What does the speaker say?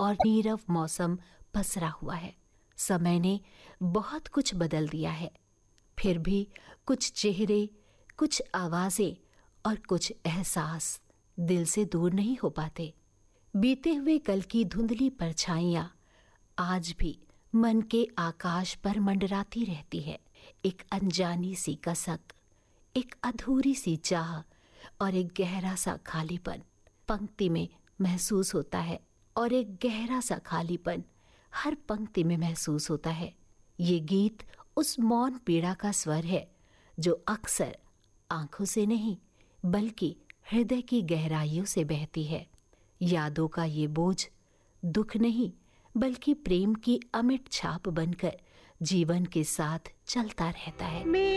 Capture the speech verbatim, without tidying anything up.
और नीरव मौसम पसरा हुआ है। समय ने बहुत कुछ बदल दिया है, फिर भी कुछ चेहरे, कुछ आवाजें और कुछ एहसास दिल से दूर नहीं हो पाते। बीते हुए कल की धुंधली परछाइयां आज भी मन के आकाश पर मंडराती रहती है। एक अनजानी सी कसक, एक अधूरी सी चाह और एक गहरा सा खालीपन पंक्ति में महसूस होता है और एक गहरा सा खालीपन हर पंक्ति में महसूस होता है। ये गीत उस मौन पीड़ा का स्वर है जो अक्सर आंखों से नहीं बल्कि हृदय की गहराइयों से बहती है। यादों का ये बोझ दुख नहीं बल्कि प्रेम की अमिट छाप बनकर जीवन के साथ चलता रहता है।